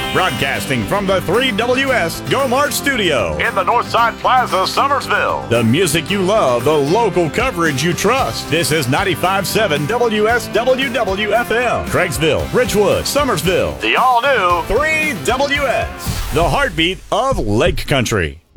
Broadcasting from the 3WS Go Mart Studio in the Northside Plaza, Summersville. The music you love, the local coverage you trust. This is 95.7 WSWW-FM. Craigsville, Richwood, Summersville. The all-new 3WS, the heartbeat of Lake Country.